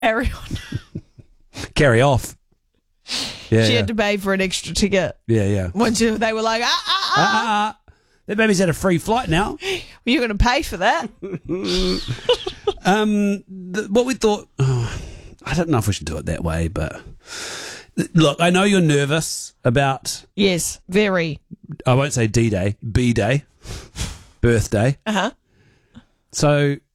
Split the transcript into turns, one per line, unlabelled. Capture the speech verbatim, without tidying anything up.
Carry on.
Carry off. Yeah,
She
yeah.
had to pay for an extra ticket.
yeah, yeah.
Once you, they were like, ah, ah,
Ah,
ah.
ah, ah. That baby's had a free flight now.
You're going to pay for that?
Um, the, what we thought, oh, I don't know if we should do it that way, but look, I know you're nervous about,
Yes, very.
I won't say D-Day, B-Day, birthday.
Uh-huh.
So